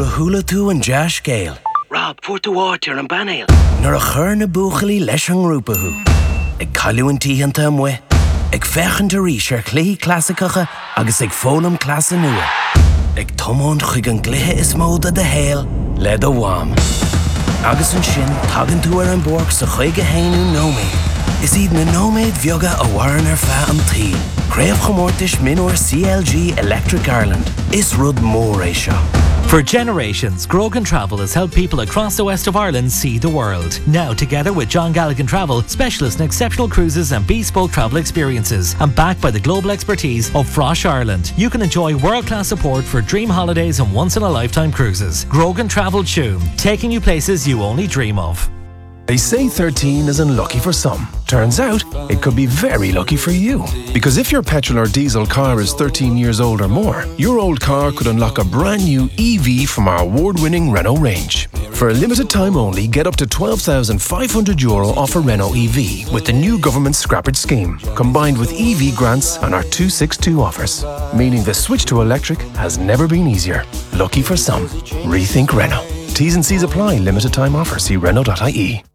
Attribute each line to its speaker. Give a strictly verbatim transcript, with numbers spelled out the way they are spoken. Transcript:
Speaker 1: Nor a hula tú an Josh Gale.
Speaker 2: Rob, Porto Water and Banale.
Speaker 1: Nor a chur na buchali leis an grúpa hu. Ag callú an tíhanta amwe. Ag fechan de ríis ar clí clasicacha agus ag fólam clasa nua. Ag tomón chuig an glithe is móda de héal le do wam. Agus an sin tagan tú ar an borg sa chuige héinú nóméid. Is iad na nóméid bheoga a waran ar fa an tí. Craobh chomórtais minúir C L G Electric Ireland. Is rud mór é seo.
Speaker 3: For generations, Grogan Travel has helped people across the west of Ireland see the world. Now, together with John Galligan Travel, specialists in exceptional cruises and bespoke travel experiences, and backed by the global expertise of Frosh Ireland, you can enjoy world-class support for dream holidays and once-in-a-lifetime cruises. Grogan Travel Tuam, taking you places you only dream of.
Speaker 4: They say thirteen is unlucky for some. Turns out, it could be very lucky for you. Because if your petrol or diesel car is thirteen years old or more, your old car could unlock a brand new E V from our award-winning Renault range. For a limited time only, get up to twelve thousand five hundred euro off a Renault E V with the new government scrappage scheme, combined with E V grants and our two sixty-two offers. Meaning the switch to electric has never been easier. Lucky for some. Rethink Renault. T's and C's apply. Limited time offer. See Renault dot I E.